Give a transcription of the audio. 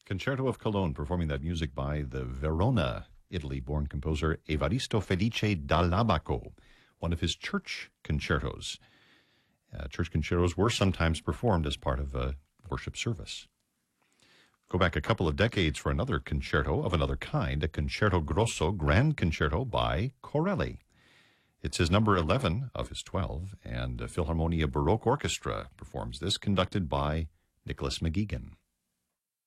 Concerto of Cologne, performing that music by the Verona, Italy-born composer Evaristo Felice Dall'Abaco, one of his church concertos. Church concertos were sometimes performed as part of a worship service. Go back a couple of decades for another concerto of another kind, a Concerto Grosso, Grand Concerto by Corelli. It's his number 11 of his 12, and Philharmonia Baroque Orchestra performs this, conducted by Nicholas McGeegan.